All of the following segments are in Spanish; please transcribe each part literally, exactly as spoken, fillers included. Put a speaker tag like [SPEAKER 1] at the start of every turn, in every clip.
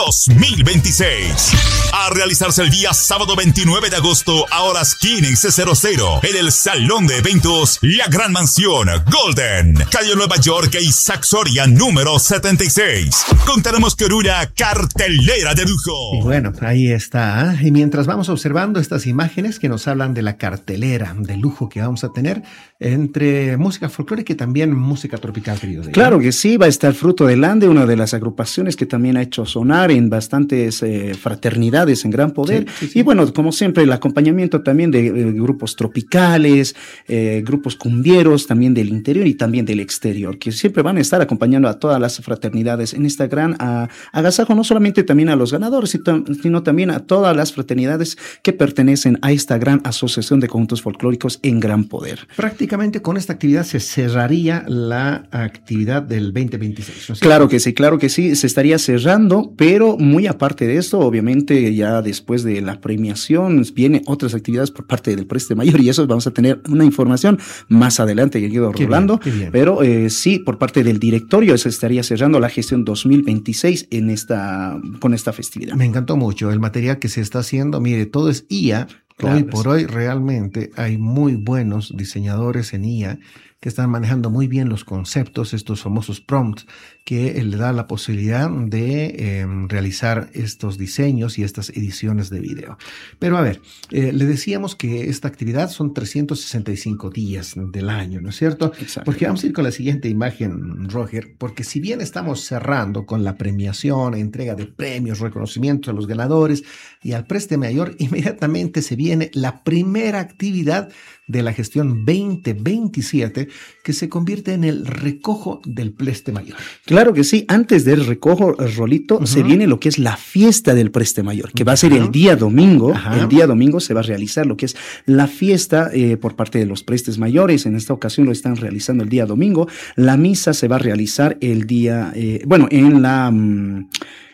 [SPEAKER 1] dos mil veintiséis. A realizarse el día sábado veintinueve de agosto a horas quince cero cero en el Salón de Eventos La Gran Mansión Golden, calle Nueva York e Isaac Soria número setenta y seis. Contaremos con una cartelera de lujo.
[SPEAKER 2] Y bueno, ahí está. ¿eh? Y mientras vamos observando estas imágenes que nos hablan de la cartelera de lujo que vamos a tener entre música folclórica y también música tropical, querido.
[SPEAKER 3] Claro que sí, va a estar Fruto del Ande, una de las agrupaciones que también ha hecho sonar en bastantes eh, fraternidades en Gran Poder. Sí, sí, sí. Y bueno, como siempre, el acompañamiento también de eh, grupos tropicales, eh, grupos cumbieros, también del interior y también del exterior, que siempre van a estar acompañando a todas las fraternidades en esta gran a, agasajo, no solamente también a los ganadores, sino también a todas las fraternidades que pertenecen a esta gran asociación de conjuntos folclóricos en Gran Poder.
[SPEAKER 2] Prácticamente con esta actividad se cerraría la actividad del veinte veintiséis, ¿no?
[SPEAKER 3] Claro que sí, claro que sí, se estaría cerrando, pero muy aparte de esto, obviamente ya después de la premiación vienen otras actividades por parte del Preste Mayor y eso vamos a tener una información más adelante, querido Rolando,
[SPEAKER 2] bien, bien.
[SPEAKER 3] pero eh, sí, por parte del directorio se estaría cerrando la gestión dos mil veintiséis en esta, con esta festividad.
[SPEAKER 2] Me encantó mucho el material que se está haciendo, mire, todo es I A. Claro, hoy por hoy realmente hay muy buenos diseñadores en I A que están manejando muy bien los conceptos, estos famosos prompts, que le da la posibilidad de eh, realizar estos diseños y estas ediciones de video. Pero a ver, eh, le decíamos que esta actividad son trescientos sesenta y cinco días del año, ¿no es cierto?
[SPEAKER 3] Exacto.
[SPEAKER 2] Porque vamos a ir con la siguiente imagen, Roger, porque si bien estamos cerrando con la premiación, entrega de premios, reconocimientos a los ganadores y al Preste Mayor, inmediatamente se viene la primera actividad de la gestión veinte veintisiete, que se convierte en el recojo del Preste Mayor.
[SPEAKER 3] Claro que sí, antes del recojo, Rolito, uh-huh. se viene lo que es la fiesta del Preste Mayor, que va a ser el día domingo. Ajá. El día domingo se va a realizar lo que es la fiesta eh, por parte de los Prestes Mayores. En esta ocasión lo están realizando el día domingo. La misa se va a realizar el día, eh, bueno, en la... Um,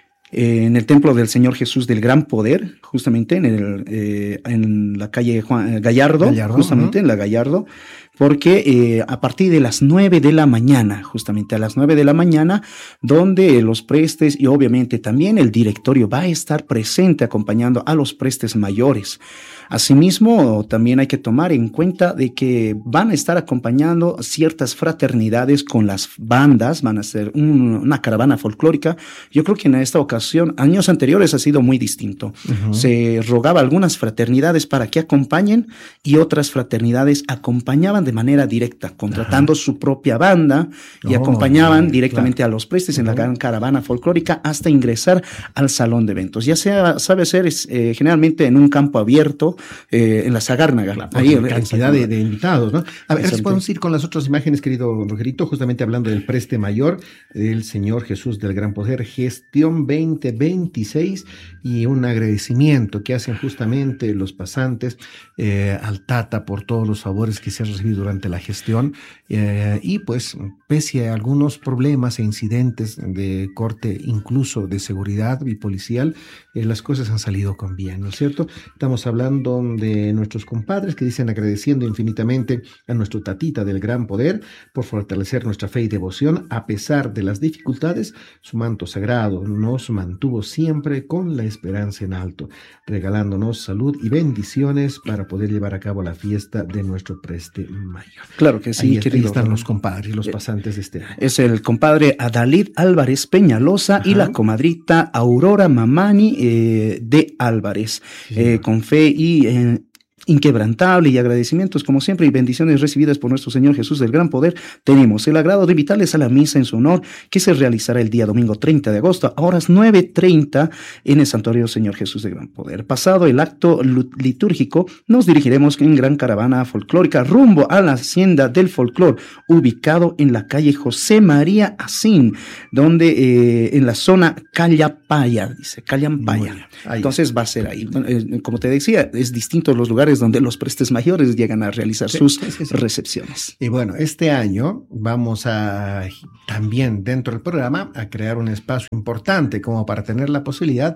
[SPEAKER 3] en el Templo del Señor Jesús del Gran Poder, justamente en, el, eh, en la calle Juan, Gallardo, Gallardo, justamente uh-huh. en la Gallardo, porque eh, a partir de las nueve de la mañana, justamente a las nueve de la mañana, donde los prestes y obviamente también el directorio va a estar presente acompañando a los prestes mayores. Asimismo, también hay que tomar en cuenta de que van a estar acompañando ciertas fraternidades con las bandas, van a hacer un, una caravana folclórica. Yo creo que en esta ocasión, años anteriores ha sido muy distinto. Uh-huh. Se rogaba a algunas fraternidades para que acompañen y otras fraternidades acompañaban de manera directa, contratando uh-huh. su propia banda y oh, acompañaban bien, directamente claro. a los prestes uh-huh. en la gran caravana folclórica hasta ingresar al salón de eventos. Ya sea, sabe ser eh, generalmente en un campo abierto, Eh, en la Sagárnaga.
[SPEAKER 2] Claro, ahí la cantidad de, de invitados, ¿no? A ver, podemos ir con las otras imágenes, querido Rogerito, justamente hablando del Preste Mayor, del Señor Jesús del Gran Poder, gestión veinte veintiséis, y un agradecimiento que hacen justamente los pasantes eh, al Tata por todos los favores que se han recibido durante la gestión, eh, y pues pese a algunos problemas e incidentes de corte incluso de seguridad y policial, eh, las cosas han salido con bien, ¿no es cierto? Estamos hablando de nuestros compadres que dicen agradeciendo infinitamente a nuestro Tatita del Gran Poder por fortalecer nuestra fe y devoción a pesar de las dificultades. Su manto sagrado nos mantuvo siempre con la esperanza en alto, regalándonos salud y bendiciones para poder llevar a cabo la fiesta de nuestro Preste Mayor.
[SPEAKER 3] Claro que sí,
[SPEAKER 2] ahí,
[SPEAKER 3] querido.
[SPEAKER 2] Ahí están los compadres, los pasantes de este año.
[SPEAKER 3] Es el compadre Adalid Álvarez Peñalosa Ajá. y la comadrita Aurora Mamani eh, de Álvarez, sí. eh, con fe y Eh, inquebrantable y agradecimientos como siempre y bendiciones recibidas por nuestro Señor Jesús del Gran Poder, tenemos el agrado de invitarles a la misa en su honor que se realizará el día domingo treinta de agosto a horas nueve treinta en el Santuario Señor Jesús del Gran Poder. Pasado el acto litúrgico, nos dirigiremos en gran caravana folclórica rumbo a la Hacienda del Folclor, ubicado en la calle José María Asín, donde eh, en la zona Callapaya, dice Callampaya. Entonces va a ser ahí. Eh, como te decía, es distinto los lugares donde los prestes mayores llegan a realizar sí, sus sí, sí, sí. recepciones.
[SPEAKER 2] Y bueno, este año vamos a también dentro del programa a crear un espacio importante como para tener la posibilidad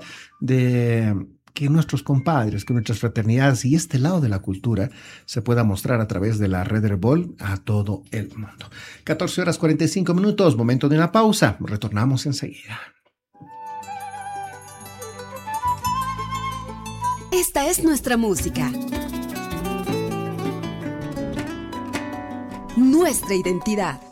[SPEAKER 2] de que nuestros compadres, que nuestras fraternidades y este lado de la cultura se pueda mostrar a través de la Red Herbol a todo el mundo. catorce horas cuarenta y cinco minutos, momento de una pausa. Retornamos enseguida.
[SPEAKER 4] Esta es nuestra música. Nuestra identidad.